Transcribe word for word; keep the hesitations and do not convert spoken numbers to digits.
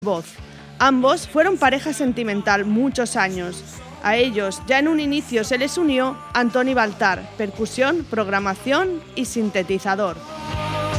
voz. Ambos fueron pareja sentimental muchos años. A ellos ya en un inicio se les unió Antoni Baltar, percusión, programación y sintetizador.